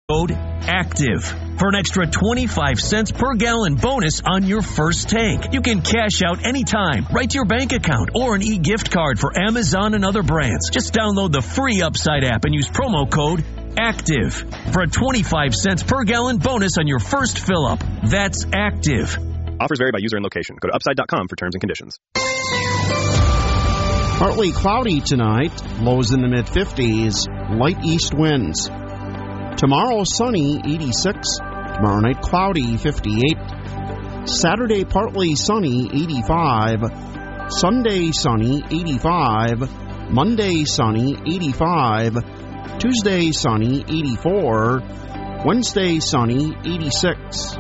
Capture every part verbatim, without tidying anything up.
Code ACTIVE for an extra twenty-five cents per gallon bonus on your first tank. You can cash out anytime, right to your bank account, or an e-gift card for Amazon and other brands. Just download the free Upside app and use promo code ACTIVE for a twenty-five cents per gallon bonus on your first fill-up. That's ACTIVE. Offers vary by user and location. Go to upside dot com for terms and conditions. Partly cloudy tonight, lows in the mid-fifties, light east winds. Tomorrow, sunny, eighty-six. Tomorrow night, cloudy, fifty-eight. Saturday, partly sunny, eighty-five. Sunday, sunny, eighty-five. Monday, sunny, eighty-five. Tuesday, sunny, eighty-four. Wednesday, sunny, eighty-six.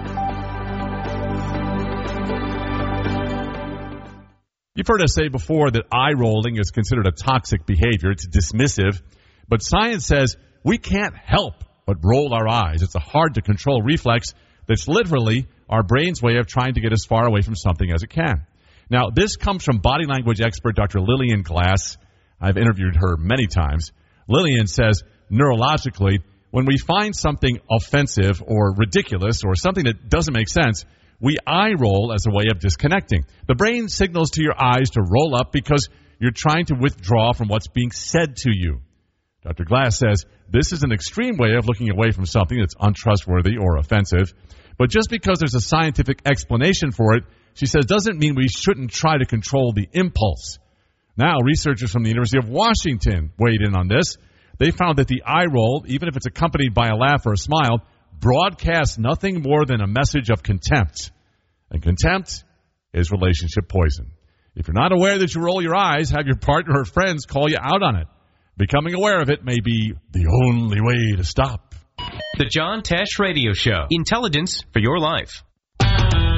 You've heard us say before that eye rolling is considered a toxic behavior. It's dismissive. But science says we can't help but roll our eyes. It's a hard-to-control reflex that's literally our brain's way of trying to get as far away from something as it can. Now, this comes from body language expert Doctor Lillian Glass. I've interviewed her many times. Lillian says, neurologically, when we find something offensive or ridiculous or something that doesn't make sense, we eye roll as a way of disconnecting. The brain signals to your eyes to roll up because you're trying to withdraw from what's being said to you. Doctor Glass says this is an extreme way of looking away from something that's untrustworthy or offensive. But just because there's a scientific explanation for it, she says, doesn't mean we shouldn't try to control the impulse. Now, researchers from the University of Washington weighed in on this. They found that the eye roll, even if it's accompanied by a laugh or a smile, broadcasts nothing more than a message of contempt. And contempt is relationship poison. If you're not aware that you roll your eyes, have your partner or friends call you out on it. Becoming aware of it may be the only way to stop. The John Tesh Radio Show. Intelligence for your life.